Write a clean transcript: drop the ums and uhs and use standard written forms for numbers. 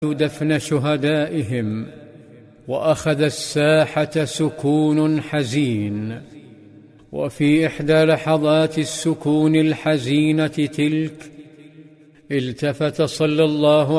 دفن شهدائهم، وأخذ الساحة سكون حزين. وفي إحدى لحظات السكون الحزينة تلك التفت صلى الله